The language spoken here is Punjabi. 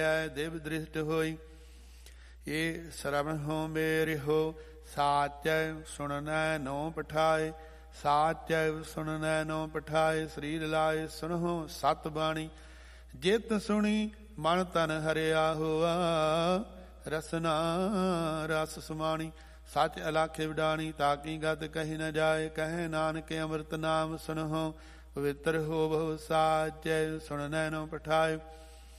ਦੇਵ ਦ੍ਰਿਸ਼ਟ ਹੋਈ। ਇਹ ਸਰਵਣ ਹੋ ਮੇਰੇ ਹੋ ਸਾਚੈ ਸੁਣਨੈ ਨੋ ਪਠਾਏ। ਸਾਚੈ ਸੁਣਨੈ ਨੋ ਪਠਾਏ ਸਰੀਰ ਲਾਏ ਸੁਣਹੁ ਸਤ ਬਾਣੀ। ਜਿਤ ਸੁਣੀ ਮਨ ਤਨ ਹਰਿਆ ਹੋਆ ਰਸਨਾ ਰਸ ਸਮਾਣੀ। ਸੱਚ ਅਲਾਖੇ ਵਿਡਾਣੀ ਤਾਕੀ ਗਤ ਕਹੀ ਨ ਜਾਏ। ਕਹੇ ਨਾਨਕ ਅੰਮ੍ਰਿਤ ਨਾਮ ਸੁਣਹੁ ਪਵਿੱਤਰ ਹੋ ਬਹੁ ਸਾਚੈ ਸੁਣਨੈ ਨੋ ਪਠਾਏ।